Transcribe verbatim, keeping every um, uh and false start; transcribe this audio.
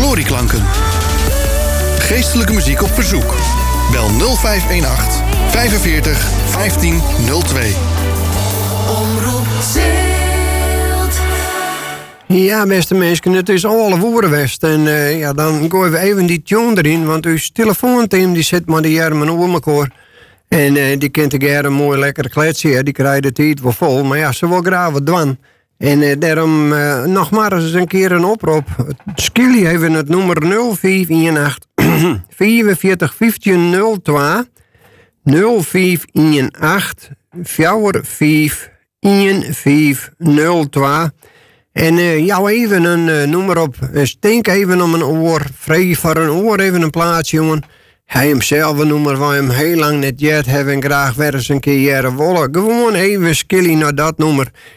Glorieklanken. Geestelijke muziek op verzoek. Bel nul vijf een acht vijfenveertig vijftien nul twee. Omroep Zilt. Ja, beste mensen, het is alle woordenwest. En uh, ja, dan gooien we even die tune erin, want uw telefoonteam die zit maar de jarmen om elkaar. En uh, die kent ik er mooi lekker kletsen, die krijgt de tijd wel vol. Maar ja, ze wil graag wat doen. En uh, daarom uh, nog maar eens een keer een oproep. Skilly heeft het nummer nul vijf een acht vierenveertig vijftien nul twee. nul vijf een acht vierenveertig vijftien nul twee. En uh, jou even een uh, nummer op. Stink even om een oor. Vrij voor een oor even een plaats, jongen. Hij hemzelf een nummer van hem heel lang net jet hebben en graag weer eens een keer jaren wollen. Gewoon even skilly naar dat nummer.